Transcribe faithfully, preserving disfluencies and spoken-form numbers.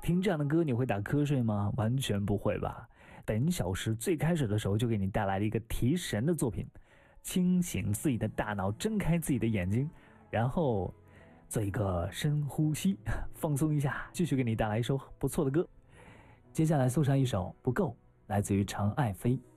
听这样的歌你会打瞌睡吗？完全不会吧。本小时最开始的时候就给你带来了一个提神的作品，清醒自己的大脑，睁开自己的眼睛，然后做一个深呼吸，放松一下，继续给你带来一首不错的歌。接下来送上一首《不够》，来自于常爱飞。